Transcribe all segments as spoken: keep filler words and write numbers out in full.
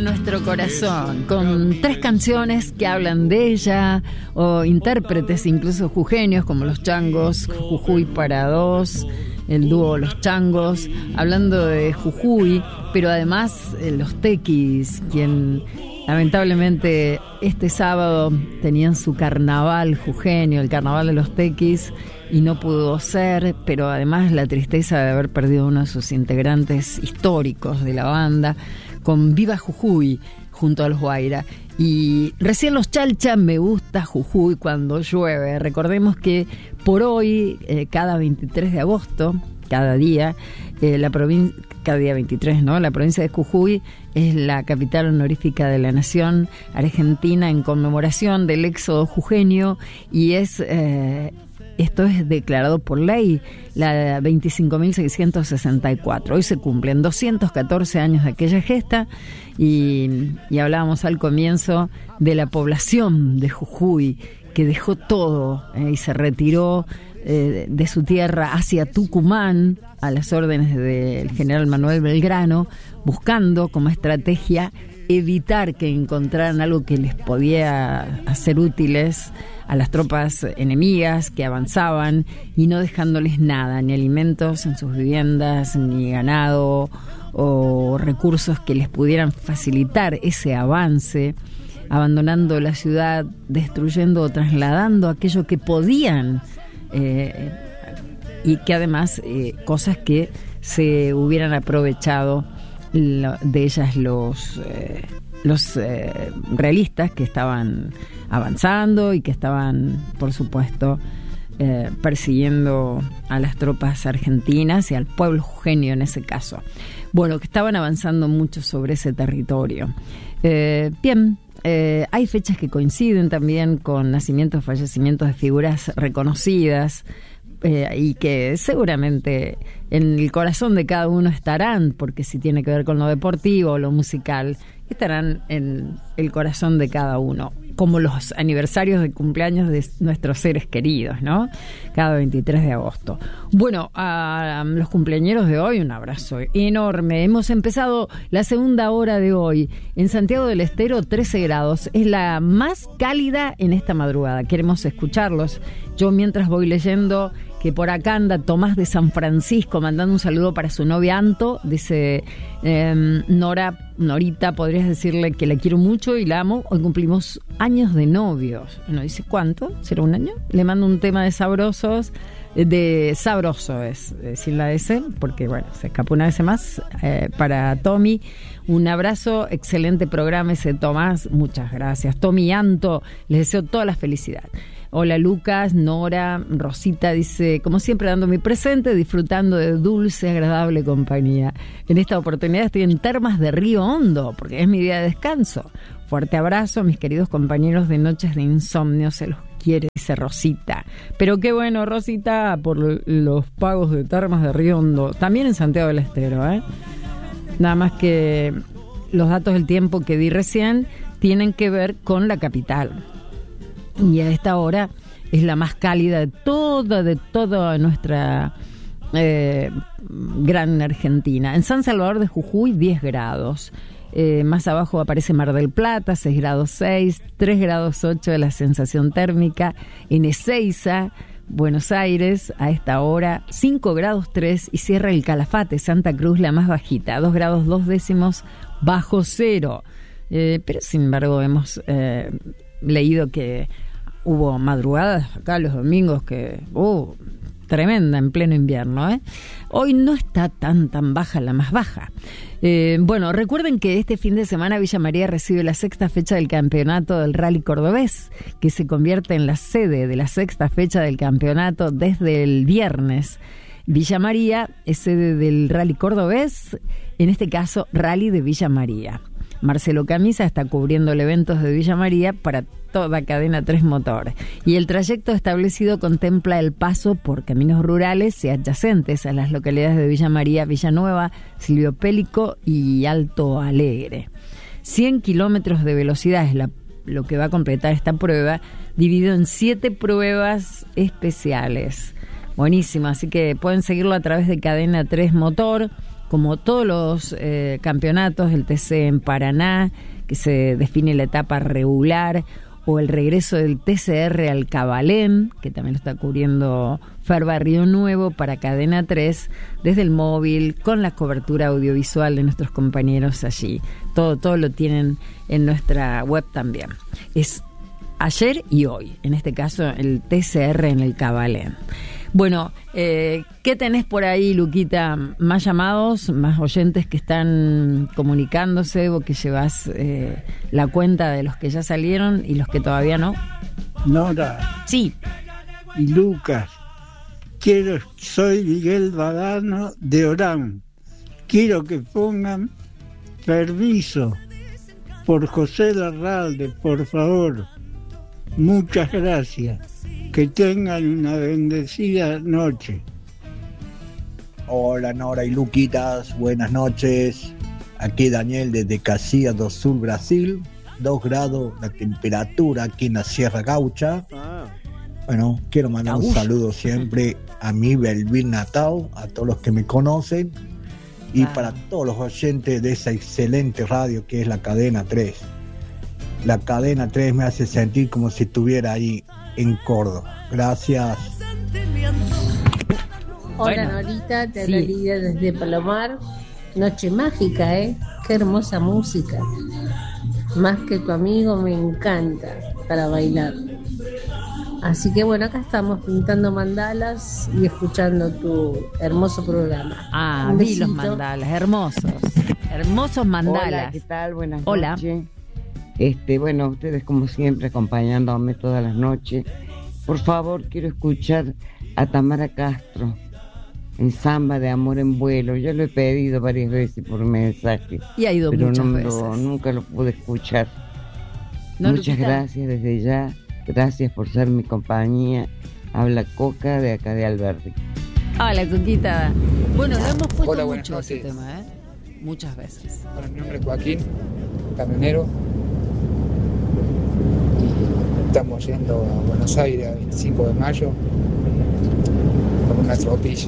nuestro corazón, con tres canciones que hablan de ella, o intérpretes incluso jujeños como Los Changos, Jujuy para dos, el dúo Los Changos, hablando de Jujuy, pero además eh, los Tequis, quien lamentablemente este sábado tenían su carnaval jujeño, el carnaval de los Tequis, y no pudo ser, pero además la tristeza de haber perdido uno de sus integrantes históricos de la banda, con Viva Jujuy junto a los Guaira. Y recién los Chalcha, Me gusta Jujuy cuando llueve. Recordemos que por hoy, eh, cada veintitrés de agosto, cada día, eh, la provincia, cada día veintitrés, ¿no? La provincia de Jujuy es la capital honorífica de la nación argentina en conmemoración del éxodo jujeño, y es eh, esto es declarado por ley, la veinticinco mil seiscientos sesenta y cuatro. Hoy se cumplen doscientos catorce años de aquella gesta, y, y hablábamos al comienzo de la población de Jujuy que dejó todo eh, y se retiró eh, de su tierra hacia Tucumán a las órdenes del general Manuel Belgrano, buscando como estrategia evitar que encontraran algo que les podía hacer útiles a las tropas enemigas que avanzaban, y no dejándoles nada, ni alimentos en sus viviendas, ni ganado o recursos que les pudieran facilitar ese avance, abandonando la ciudad, destruyendo o trasladando aquello que podían, eh, y que además eh, cosas que se hubieran aprovechado lo, de ellas los eh, los eh, realistas que estaban avanzando y que estaban, por supuesto, eh, persiguiendo a las tropas argentinas y al pueblo jujeño en ese caso. Bueno, que estaban avanzando mucho sobre ese territorio. Eh, bien, eh, hay fechas que coinciden también con nacimientos, fallecimientos de figuras reconocidas, eh, y que seguramente en el corazón de cada uno estarán, porque si tiene que ver con lo deportivo o lo musical, estarán en el corazón de cada uno, como los aniversarios de cumpleaños de nuestros seres queridos, ¿no? Cada veintitrés de agosto. Bueno, a los cumpleañeros de hoy, un abrazo enorme. Hemos empezado la segunda hora de hoy. En Santiago del Estero, trece grados. Es la más cálida en esta madrugada. Queremos escucharlos. Yo, mientras voy leyendo, que por acá anda Tomás de San Francisco mandando un saludo para su novia Anto. Dice, eh, Nora, Norita, podrías decirle que la quiero mucho y la amo. Hoy cumplimos años de novios. No dice cuánto, ¿será un año? Le mando un tema de sabrosos, de sabroso es, eh, sin la S, porque bueno, se escapó una vez más, eh, para Tommy. Un abrazo, excelente programa ese, Tomás, muchas gracias. Tommy y Anto, les deseo toda la felicidad. Hola Lucas, Nora, Rosita dice, como siempre dando mi presente, disfrutando de dulce, agradable compañía. En esta oportunidad estoy en Termas de Río Hondo, porque es mi día de descanso. Fuerte abrazo, mis queridos compañeros de Noches de Insomnio, se los quiere, dice Rosita. Pero qué bueno, Rosita, por los pagos de Termas de Río Hondo, también en Santiago del Estero, ¿eh? Nada más que los datos del tiempo que di recién tienen que ver con la capital. Y a esta hora es la más cálida de toda, de toda nuestra eh, gran Argentina. En San Salvador de Jujuy, diez grados. Eh, más abajo aparece Mar del Plata, seis grados seis, tres grados ocho de la sensación térmica. En Ezeiza, Buenos Aires, a esta hora, cinco grados tres, y cierra el Calafate, Santa Cruz, la más bajita, dos grados dos décimos bajo cero. Eh, pero sin embargo hemos eh, leído que hubo madrugadas acá los domingos que, uh, tremenda en pleno invierno, ¿eh? Hoy no está tan tan baja, la más baja. Eh, bueno, recuerden que este fin de semana Villa María recibe la sexta fecha del campeonato del Rally Cordobés, que se convierte en la sede de la sexta fecha del campeonato desde el viernes. Villa María es sede del Rally Cordobés, en este caso Rally de Villa María. Marcelo Camisa está cubriendo el evento de Villa María para toda Cadena tres Motor. Y el trayecto establecido contempla el paso por caminos rurales y adyacentes a las localidades de Villa María, Villanueva, Silvio Pélico y Alto Alegre. cien kilómetros de velocidad es la, lo que va a completar esta prueba, dividido en siete pruebas especiales. Buenísimo, así que pueden seguirlo a través de Cadena tres Motor como todos los eh, campeonatos, el T C en Paraná, que se define la etapa regular, o el regreso del T C R al Cabalén, que también lo está cubriendo Fer Barrio Nuevo para Cadena tres, desde el móvil, con la cobertura audiovisual de nuestros compañeros allí. Todo, todo lo tienen en nuestra web también. Es ayer y hoy, en este caso el T C R en el Cabalén. Bueno, eh, ¿qué tenés por ahí, Luquita? ¿Más llamados, más oyentes que están comunicándose, o que llevas eh, la cuenta de los que ya salieron y los que todavía no? Nora. Sí. Y Lucas. Quiero, soy Miguel Badano de Orán. Quiero que pongan Permiso por José Larralde, por favor. Muchas gracias. Que tengan una bendecida noche. Hola Nora y Luquitas, buenas noches. Aquí Daniel desde Caxias do Sul, Brasil. Dos grados la temperatura aquí en la Sierra Gaucha. Ah. Bueno, quiero mandar un saludo siempre a mi Belvin Natal, a todos los que me conocen, y ah. para todos los oyentes de esa excelente radio que es la Cadena tres. La Cadena tres me hace sentir como si estuviera ahí en Córdoba. Gracias. Hola, bueno, Norita, te habla sí. Lidia desde Palomar. Noche mágica, ¿eh? Qué hermosa música. Más que tu amigo, me encanta para bailar. Así que bueno, acá estamos pintando mandalas y escuchando tu hermoso programa. Ah, vi los mandalas, hermosos. Hermosos mandalas. Hola, ¿qué tal? Buenas Hola. noches. Este, bueno, ustedes como siempre acompañándome todas las noches. Por favor, quiero escuchar a Tamara Castro en Samba de Amor en Vuelo. Yo lo he pedido varias veces por mensaje. Y ha ido pero muchas no veces. Lo, nunca lo pude escuchar. No, Muchas Luquita. gracias desde ya. Gracias por ser mi compañía. Habla Coca de acá de Alberti. Hola, Coquita. Bueno, lo hemos puesto Hola, mucho ese noches. tema, ¿eh? Muchas veces. Bueno, mi nombre es Joaquín, camionero. Y estamos yendo a Buenos Aires el veinticinco de mayo con una tropilla.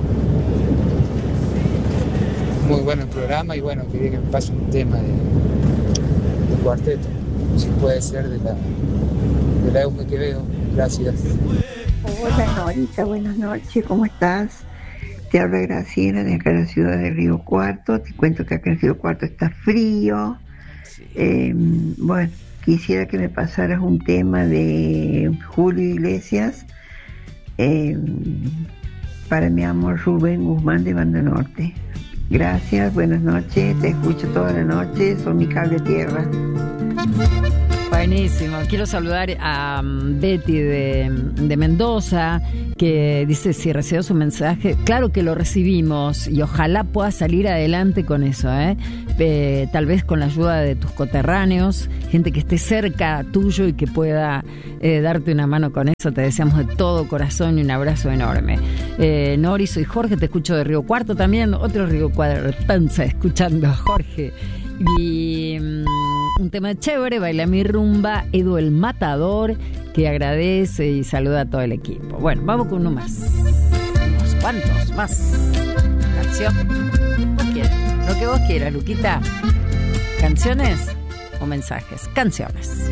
Muy bueno el programa y bueno, quería que me pase un tema de, del cuarteto, si puede ser de la, de la Euge Quevedo. Gracias. Hola Norita, buenas noches, ¿cómo estás? Te habla Graciela de acá de la ciudad de Río Cuarto. Te cuento que acá en Río Cuarto está frío. Sí. Eh, bueno, quisiera que me pasaras un tema de Julio Iglesias eh, para mi amor Rubén Guzmán de Banda Norte. Gracias, buenas noches, te escucho toda la noche, son mi cable a tierra. Buenísimo. Quiero saludar a Betty de, de Mendoza, que dice si recibió su mensaje. Claro que lo recibimos y ojalá pueda salir adelante con eso, ¿eh? Eh, tal vez con la ayuda de tus coterráneos, gente que esté cerca tuyo y que pueda eh, darte una mano con eso. Te deseamos de todo corazón y un abrazo enorme. Eh, Nori, soy Jorge, te escucho de Río Cuarto también, otro Río Cuartense escuchando a Jorge. Y um, un tema chévere, Baila mi rumba, Edu el Matador, que agradece y saluda a todo el equipo. Bueno, vamos con uno más. Unos cuantos más. Canción. Vos quieras. Lo que vos quieras, Luquita. ¿Canciones o mensajes? Canciones.